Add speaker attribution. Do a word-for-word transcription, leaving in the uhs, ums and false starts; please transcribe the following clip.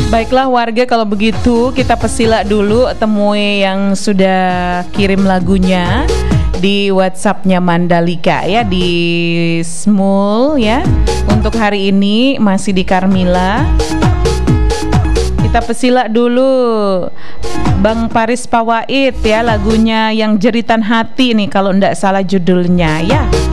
Speaker 1: Baiklah warga, kalau begitu kita pesila dulu temui yang sudah kirim lagunya di WhatsAppnya Mandalika ya, di Smul ya. Untuk hari ini masih di Carmila. Kita pesila dulu Bang Paris Pawait ya, lagunya Yang Jeritan Hati nih kalau ndak salah judulnya ya.